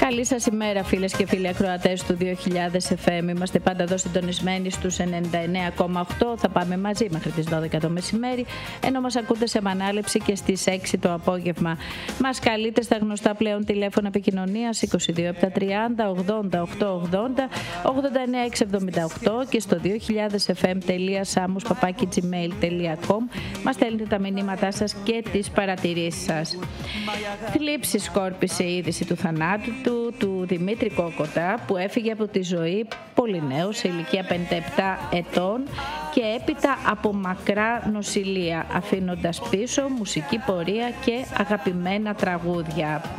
Καλή σας ημέρα, φίλες και φίλοι ακροατές του 2000 FM. Είμαστε πάντα εδώ συντονισμένοι στους 99,8. Θα πάμε μαζί μέχρι τις 12 το μεσημέρι, ενώ μας ακούτε σε επανάληψη και στις 6 το απόγευμα. Μας καλείτε στα γνωστά πλέον τηλέφωνα επικοινωνίας 22 30 80 880 89 678 και στο 2000fm.samus@gmail.com. Μας στέλνετε τα μηνύματά σας και τις παρατηρήσεις σας. Θλίψη σκόρπισε η είδηση του θανάτου του Δημήτρη Κόκοτα, που έφυγε από τη ζωή πολύ νέος, σε ηλικία 57 ετών και έπειτα από μακρά νοσηλεία, αφήνοντας πίσω μουσική πορεία και αγαπημένα τραγούδια.